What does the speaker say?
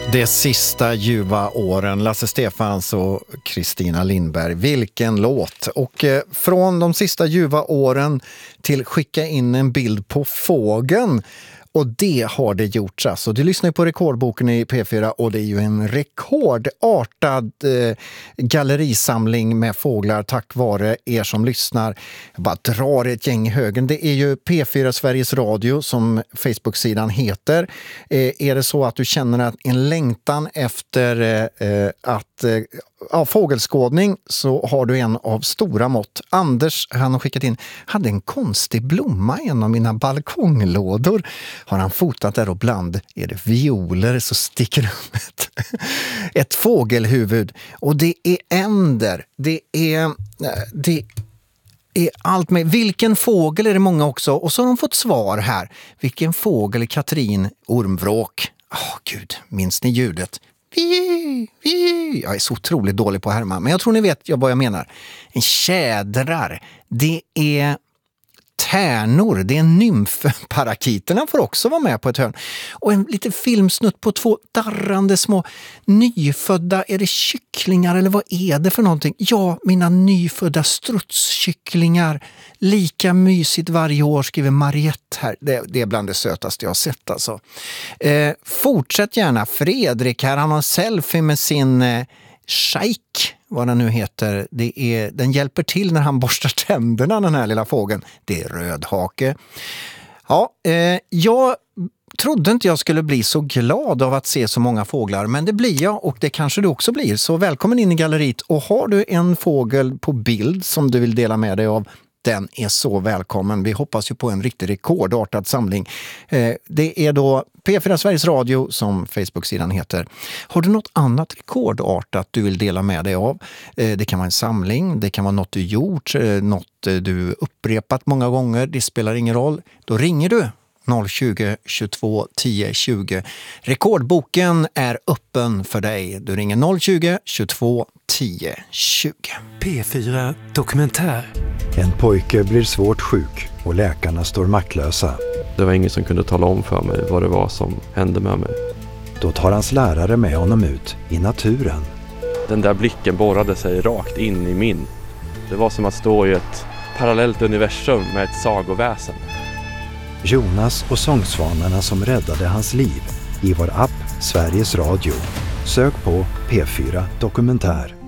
De sista ljuva åren, Lasse Stefans och Kristina Lindberg. Vilken låt! Och från de sista ljuva åren till skicka in en bild på fågeln. Och det har det gjorts alltså. Du lyssnar på rekordboken i P4 och det är ju en rekordartad gallerisamling med fåglar tack vare er som lyssnar. Jag bara drar ett gäng i högen. Det är ju P4 Sveriges Radio som Facebook-sidan heter. Är det så att du känner en längtan efter fågelskådning så har du en av stora mått. Anders, han har skickat in, hade en konstig blomma i en av mina balkonglådor. Har han fotat där och bland är det violer så sticker ett fågelhuvud. Och det är änder. Det är allt med. Vilken fågel är det många också? Och så har de fått svar här. Vilken fågel är Katrin Ormvråk? Gud, minns ni ljudet? Jag är så otroligt dålig på att härma, men jag tror ni vet vad jag menar. En tjädrar, det är tärnor, det är nymfparakiterna får också vara med på ett hörn. Och en liten filmsnutt på två darrande små nyfödda, är det kycklingar eller vad är det för någonting? Ja, mina nyfödda strutskycklingar. Lika mysigt varje år, skriver Mariette här. Det är bland det sötaste jag har sett alltså. Fortsätt gärna. Fredrik här, han har en selfie med sin Sheik, vad den nu heter. Den hjälper till när han borstar tänderna, den här lilla fågeln. Det är rödhake. Ja, jag trodde inte jag skulle bli så glad av att se så många fåglar, men det blir jag och det kanske du också blir. Så välkommen in i galleriet, och har du en fågel på bild som du vill dela med dig av, den är så välkommen. Vi hoppas ju på en riktigt rekordartad samling. Det är då P4 Sveriges Radio som Facebook-sidan heter. Har du något annat rekordartat du vill dela med dig av? Det kan vara en samling, det kan vara något du gjort, något du upprepat många gånger. Det spelar ingen roll. Då ringer du 020 22 10 20. Rekordboken är öppen för dig. Du ringer 020 22 10 20. P4 Dokumentär. En pojke blir svårt sjuk och läkarna står maktlösa. Det var ingen som kunde tala om för mig vad det var som hände med mig. Då tar hans lärare med honom ut i naturen. Den där blicken borrade sig rakt in i min. Det var som att stå i ett parallellt universum med ett sagoväsen. Jonas och sångsvanarna som räddade hans liv i vår app Sveriges Radio. Sök på P4 Dokumentär.